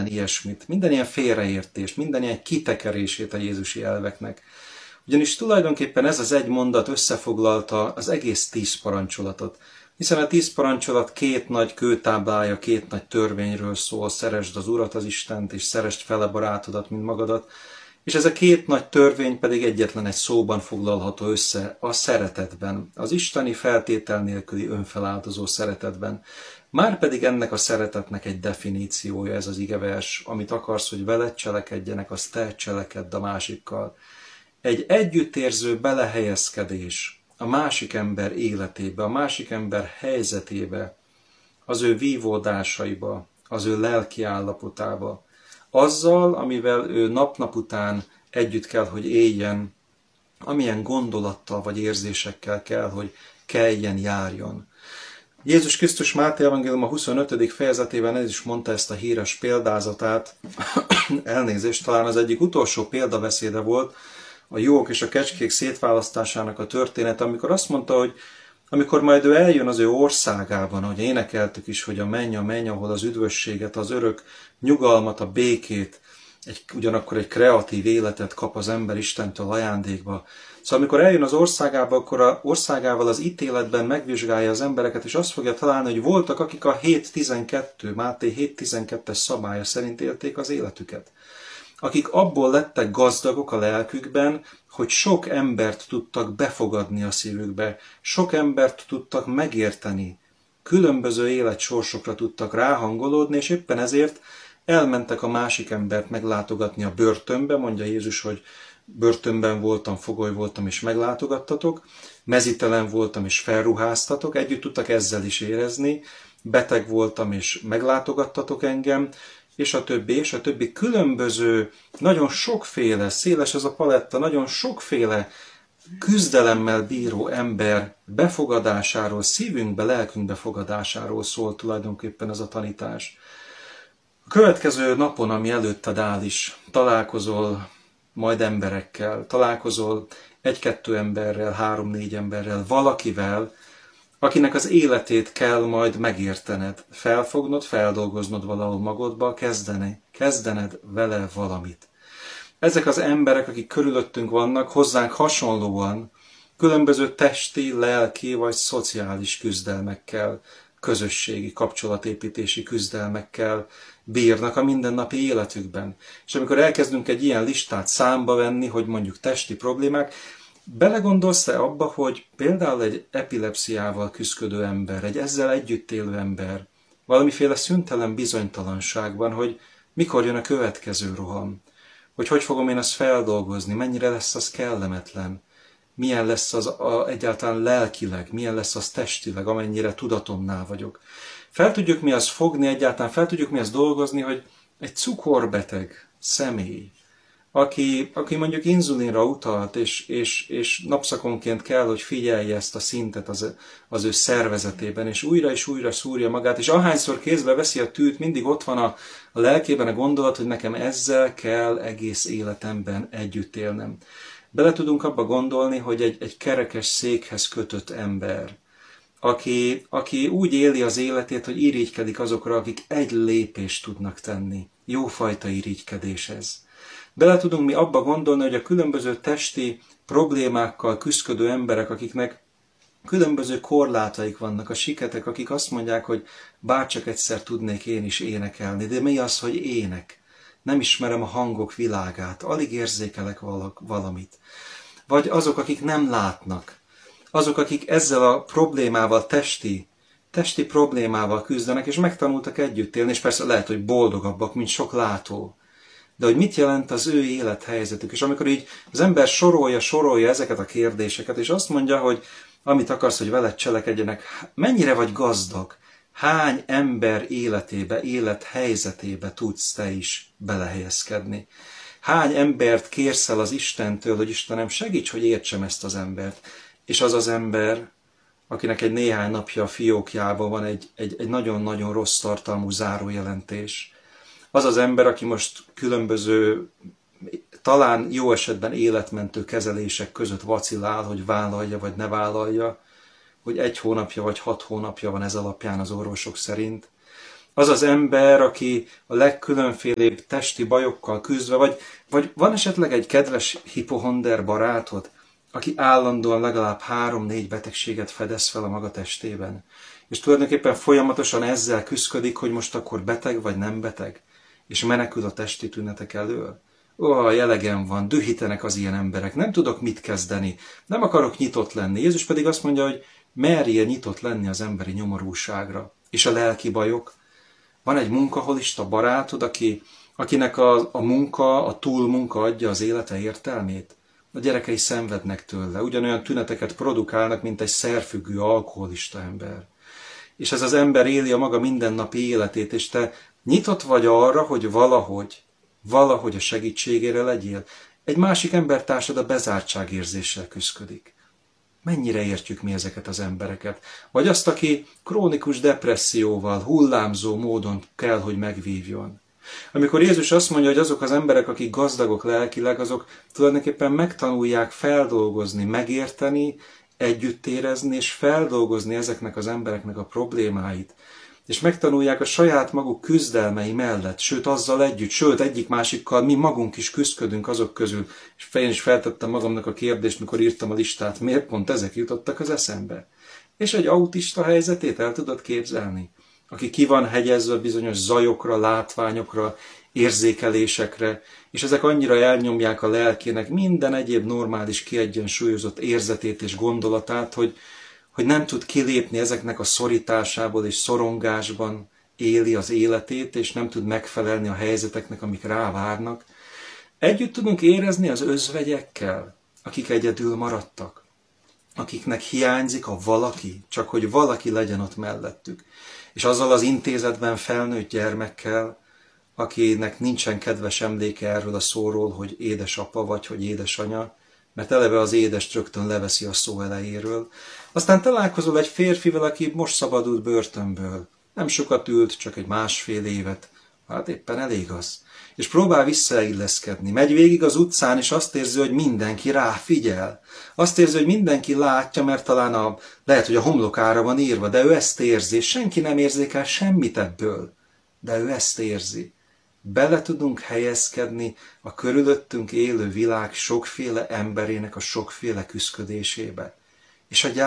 minden ilyesmit, minden ilyen félreértést, minden ilyen kitekerését a jézusi elveknek. Ugyanis tulajdonképpen ez az egy mondat összefoglalta az egész 10 parancsolatot. Hiszen a 10 parancsolat 2 nagy kőtáblája, 2 nagy törvényről szól, szeresd az Urat, az Istent, és szeresd fele barátodat, mint magadat. És ez a 2 nagy törvény pedig egyetlen egy szóban foglalható össze, a szeretetben, az isteni feltétel nélküli önfeláldozó szeretetben. Márpedig ennek a szeretetnek egy definíciója ez az igevers, amit akarsz, hogy veled cselekedjenek, azt te cselekedd a másikkal. Egy együttérző belehelyezkedés a másik ember életébe, a másik ember helyzetébe, az ő vívódásaiba, az ő lelki állapotába, azzal, amivel ő nap-nap után együtt kell, hogy éljen, amilyen gondolattal vagy érzésekkel kell, hogy kelljen, járjon. Jézus Krisztus Máté Evangélium a 25. fejezetében ez is mondta ezt a híres példázatát, elnézést, talán az egyik utolsó példabeszéde volt, a juhok és a kecskék szétválasztásának a történet, amikor azt mondta, hogy amikor majd ő eljön az ő országában, ahogy énekeltük is, hogy a menny, ahol az üdvösséget, az örök nyugalmat, a békét, ugyanakkor egy kreatív életet kap az ember Istentől ajándékba. Szóval amikor eljön az országába, akkor az országával az ítéletben megvizsgálja az embereket, és azt fogja találni, hogy voltak, akik a 7.12, Máté 7.12-es szabálya szerint élték az életüket. Akik abból lettek gazdagok a lelkükben, hogy sok embert tudtak befogadni a szívükbe, sok embert tudtak megérteni, különböző életsorsokra tudtak ráhangolódni, és éppen ezért elmentek a másik embert meglátogatni a börtönbe, mondja Jézus, hogy börtönben voltam, fogoly voltam és meglátogattatok, mezitelen voltam és felruháztatok, együtt tudtak ezzel is érezni, beteg voltam és meglátogattatok engem, és a többi különböző, nagyon sokféle, széles ez a paletta, nagyon sokféle küzdelemmel bíró ember befogadásáról, szívünkbe, lelkünkbe fogadásáról szól tulajdonképpen ez a tanítás. A következő napon, ami előtted áll is, találkozol majd emberekkel, találkozol 1-2 emberrel, 3-4 emberrel, valakivel, akinek az életét kell majd megértened, felfognod, feldolgoznod valahol magadba, kezdened vele valamit. Ezek az emberek, akik körülöttünk vannak, hozzánk hasonlóan különböző testi, lelki vagy szociális küzdelmekkel, közösségi, kapcsolatépítési küzdelmekkel bírnak a mindennapi életükben. És amikor elkezdünk egy ilyen listát számba venni, hogy mondjuk testi problémák, belegondolsz-e abba, hogy például egy epilepsziával küzdködő ember, egy ezzel együtt élő ember valamiféle szüntelen bizonytalanságban, hogy mikor jön a következő roham, hogy fogom én azt feldolgozni, mennyire lesz az kellemetlen, milyen lesz az egyáltalán lelkileg, milyen lesz az testileg, amennyire tudatomnál vagyok. Fel tudjuk mi azt fogni egyáltalán, fel tudjuk mi azt dolgozni, hogy egy cukorbeteg személy, aki mondjuk inzulinra utalt, és napszakonként kell, hogy figyelje ezt a szintet az ő szervezetében, és újra szúrja magát, és ahányszor kézbe veszi a tűt, mindig ott van a lelkében a gondolat, hogy nekem ezzel kell egész életemben együtt élnem. Bele tudunk abba gondolni, hogy egy kerekes székhez kötött ember, aki úgy éli az életét, hogy irigykedik azokra, akik egy lépést tudnak tenni. Jófajta irigykedés ez. Bele tudunk mi abba gondolni, hogy a különböző testi problémákkal küszködő emberek, akiknek különböző korlátaik vannak, a siketek, akik azt mondják, hogy bárcsak egyszer tudnék én is énekelni, de mi az, hogy ének? Nem ismerem a hangok világát, alig érzékelek valamit. Vagy azok, akik nem látnak, azok, akik ezzel a problémával, testi problémával küzdenek, és megtanultak együtt élni, és persze lehet, hogy boldogabbak, mint sok látó. De hogy mit jelent az ő élethelyzetük, és amikor így az ember sorolja ezeket a kérdéseket, és azt mondja, hogy amit akarsz, hogy veled cselekedjenek, mennyire vagy gazdag, hány ember életébe, élethelyzetébe tudsz te is belehelyezkedni. Hány embert kérsz el az Istentől, hogy Istenem, segíts, hogy értsem ezt az embert. És az az ember, akinek egy néhány napja a fiókjában van egy nagyon-nagyon rossz tartalmú zárójelentés. Az az ember, aki most különböző, talán jó esetben életmentő kezelések között vacilál, hogy vállalja vagy ne vállalja, hogy 1 hónapja vagy 6 hónapja van ez alapján az orvosok szerint. Az az ember, aki a legkülönfélébb testi bajokkal küzdve, vagy van esetleg egy kedves hipohonder barátod, aki állandóan legalább 3-4 betegséget fedez fel a maga testében, és tulajdonképpen folyamatosan ezzel küszködik, hogy most akkor beteg vagy nem beteg, és menekül a testi tünetek elől. Elegem van, dühítenek az ilyen emberek, nem tudok mit kezdeni, nem akarok nyitott lenni. Jézus pedig azt mondja, hogy merjél nyitott lenni az emberi nyomorúságra. És a lelki bajok. Van egy munkaholista barátod, akinek a munka, a túlmunka adja az élete értelmét. A gyerekei szenvednek tőle, ugyanolyan tüneteket produkálnak, mint egy szerfüggő alkoholista ember. És ez az ember éli a maga mindennapi életét, és te nyitott vagy arra, hogy valahogy a segítségére legyél. Egy másik embertársad a bezártságérzéssel küszködik. Mennyire értjük mi ezeket az embereket? Vagy azt, aki krónikus depresszióval, hullámzó módon kell, hogy megvívjon. Amikor Jézus azt mondja, hogy azok az emberek, akik gazdagok lelkileg, azok tulajdonképpen megtanulják feldolgozni, megérteni, együtt érezni és feldolgozni ezeknek az embereknek a problémáit. És megtanulják a saját maguk küzdelmei mellett, sőt azzal együtt, sőt egyik-másikkal mi magunk is küzdködünk azok közül. És én is feltettem magamnak a kérdést, mikor írtam a listát, miért pont ezek jutottak az eszembe. És egy autista helyzetét el tudod képzelni? Aki ki van hegyezve bizonyos zajokra, látványokra, érzékelésekre, és ezek annyira elnyomják a lelkének minden egyéb normális, kiegyensúlyozott érzetét és gondolatát, hogy nem tud kilépni ezeknek a szorításából és szorongásban éli az életét, és nem tud megfelelni a helyzeteknek, amik rávárnak. Együtt tudunk érezni az özvegyekkel, akik egyedül maradtak, akiknek hiányzik a valaki, csak hogy valaki legyen ott mellettük. És azzal az intézetben felnőtt gyermekkel, akinek nincsen kedves emléke erről a szóról, hogy édesapa vagy hogy édesanya, mert eleve az édest rögtön leveszi a szó elejéről. Aztán találkozol egy férfivel, aki most szabadult börtönből. Nem sokat ült, csak egy 1,5 évet. Hát éppen elég az. És próbál visszailleszkedni. Megy végig az utcán, és azt érzi, hogy mindenki ráfigyel. Azt érzi, hogy mindenki látja, mert talán lehet, hogy a homlokára van írva, de ő ezt érzi, és senki nem érzékel semmit ebből. De ő ezt érzi. Bele tudunk helyezkedni a körülöttünk élő világ sokféle emberének a sokféle küszködésébe. És a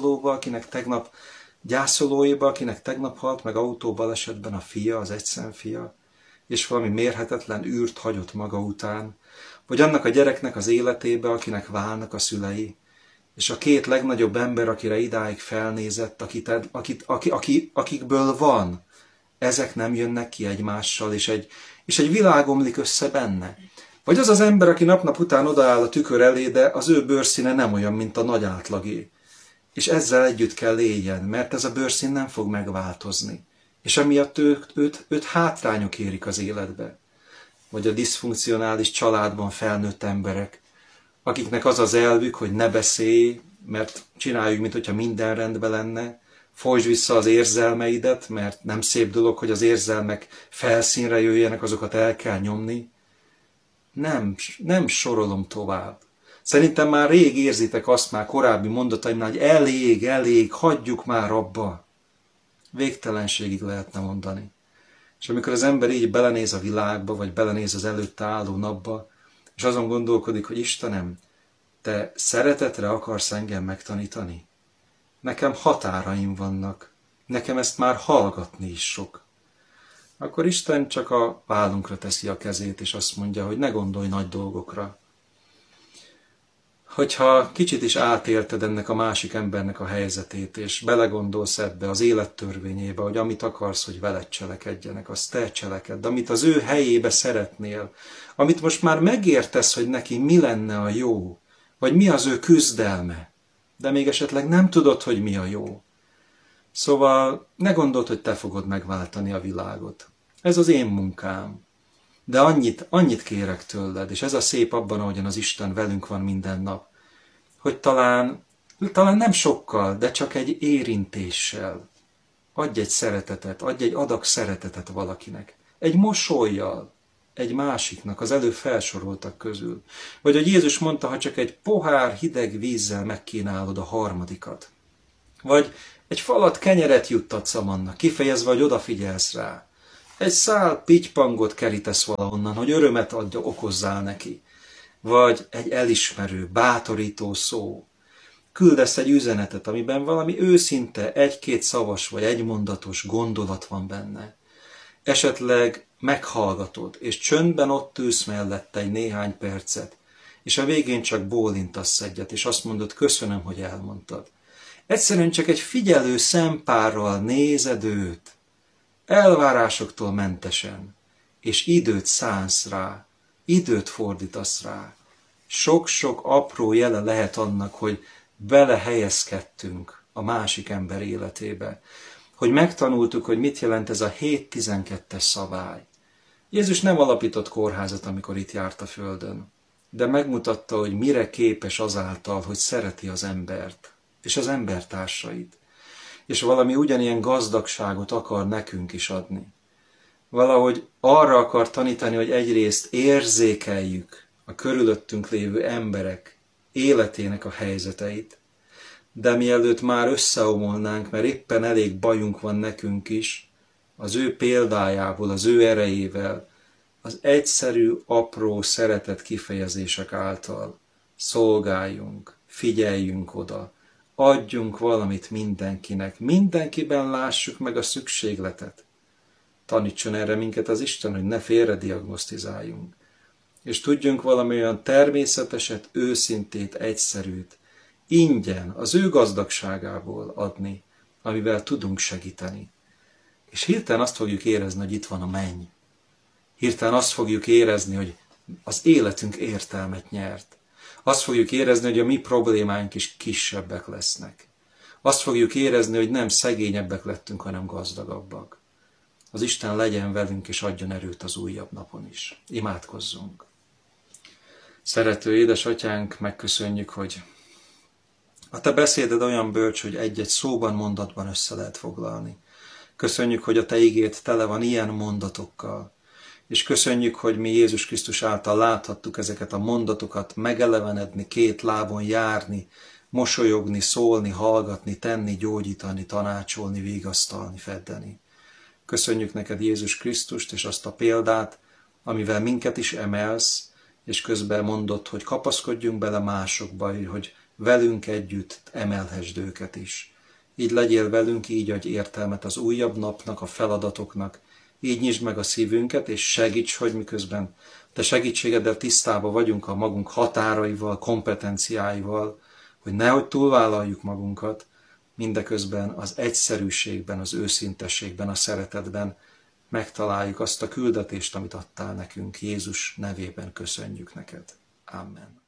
gyászolóiba, akinek tegnap halt meg autóbalesetben a fia, az egyszem fia, és valami mérhetetlen űrt hagyott maga után, vagy annak a gyereknek az életébe, akinek válnak a szülei, és a 2 legnagyobb ember, akire idáig felnézett, akikből van, ezek nem jönnek ki egymással, és egy világ omlik össze benne. Vagy az az ember, aki nap-nap után odaáll a tükör elé, de az ő bőrszíne nem olyan, mint a nagy átlagé. És ezzel együtt kell éljen, mert ez a bőrszín nem fog megváltozni. És emiatt őt hátrányok érik az életbe. Vagy a diszfunkcionális családban felnőtt emberek, akiknek az az elvük, hogy ne beszélj, mert csináljuk, mintha minden rendben lenne, folytsd vissza az érzelmeidet, mert nem szép dolog, hogy az érzelmek felszínre jöjjenek, azokat el kell nyomni. Nem sorolom tovább. Szerintem már rég érzitek azt már korábbi mondataimnál, hogy elég, hagyjuk már abba. Végtelenségig lehetne mondani. És amikor az ember így belenéz a világba, vagy belenéz az előtte álló napba, és azon gondolkodik, hogy Istenem, te szeretetre akarsz engem megtanítani? Nekem határaim vannak, nekem ezt már hallgatni is sok. Akkor Isten csak a vállunkra teszi a kezét, és azt mondja, hogy ne gondolj nagy dolgokra. Hogyha kicsit is átélted ennek a másik embernek a helyzetét, és belegondolsz ebbe az élettörvényébe, hogy amit akarsz, hogy veled cselekedjenek, azt te cselekedd, amit az ő helyébe szeretnél, amit most már megértesz, hogy neki mi lenne a jó, vagy mi az ő küzdelme, de még esetleg nem tudod, hogy mi a jó. Szóval ne gondold, hogy te fogod megváltani a világot. Ez az én munkám. De annyit kérek tőled, és ez a szép abban, ahogyan az Isten velünk van minden nap, hogy talán nem sokkal, de csak egy érintéssel adj egy szeretetet, adj egy adag szeretetet valakinek. Egy mosollyal, egy másiknak az előbb felsoroltak közül. Vagy hogy Jézus mondta, ha csak egy pohár hideg vízzel megkínálod a harmadikat. Vagy Egy falat kenyeret juttatsz a mannak, kifejezve, hogy odafigyelsz rá. Egy szál pitypangot kerítesz valahonnan, hogy örömet okozzál neki. Vagy egy elismerő, bátorító szó. Küldesz egy üzenetet, amiben valami őszinte, egy-két szavas vagy egymondatos gondolat van benne. Esetleg meghallgatod, és csöndben ott ülsz mellette egy néhány percet, és a végén csak bólintasz egyet, és azt mondod, köszönöm, hogy elmondtad. Egyszerűen csak egy figyelő szempárral nézed őt, elvárásoktól mentesen, és időt szánsz rá, időt fordítasz rá. Sok-sok apró jele lehet annak, hogy belehelyezkedtünk a másik ember életébe, hogy megtanultuk, hogy mit jelent ez a 7-12-es szabály. Jézus nem alapított kórházat, amikor itt járt a földön, de megmutatta, hogy mire képes azáltal, hogy szereti az embert és az embertársait, és valami ugyanilyen gazdagságot akar nekünk is adni. Valahogy arra akar tanítani, hogy egyrészt érzékeljük a körülöttünk lévő emberek életének a helyzeteit, de mielőtt már összeomolnánk, mert éppen elég bajunk van nekünk is, az ő példájából, az ő erejével, az egyszerű, apró szeretet kifejezések által szolgáljunk, figyeljünk oda, adjunk valamit mindenkinek, mindenkiben lássuk meg a szükségletet. Tanítson erre minket az Isten, hogy ne félrediagnosztizáljunk, és tudjunk valami olyan természeteset, őszintét, egyszerűt, ingyen, az ő gazdagságából adni, amivel tudunk segíteni. És hirtelen azt fogjuk érezni, hogy itt van a menny. Hirtelen azt fogjuk érezni, hogy az életünk értelmet nyert. Azt fogjuk érezni, hogy a mi problémáink is kisebbek lesznek. Azt fogjuk érezni, hogy nem szegényebbek lettünk, hanem gazdagabbak. Az Isten legyen velünk, és adjon erőt az újabb napon is. Imádkozzunk! Szerető édesatyánk, megköszönjük, hogy a te beszéded olyan bölcs, hogy egy-egy szóban, mondatban össze lehet foglalni. Köszönjük, hogy a te igéd tele van ilyen mondatokkal, és köszönjük, hogy mi Jézus Krisztus által láthattuk ezeket a mondatokat megelevenedni, két lábon járni, mosolyogni, szólni, hallgatni, tenni, gyógyítani, tanácsolni, vigasztalni, feddeni. Köszönjük neked Jézus Krisztust, és azt a példát, amivel minket is emelsz, és közben mondod, hogy kapaszkodjunk bele másokba, hogy velünk együtt emelhessd őket is. Így legyél velünk, így adj értelmet az újabb napnak, a feladatoknak, így nyisd meg a szívünket, és segíts, hogy miközben te segítségeddel tisztában vagyunk a magunk határaival, kompetenciáival, hogy nehogy túlvállaljuk magunkat, mindeközben az egyszerűségben, az őszintességben, a szeretetben megtaláljuk azt a küldetést, amit adtál nekünk. Jézus nevében köszönjük neked. Amen.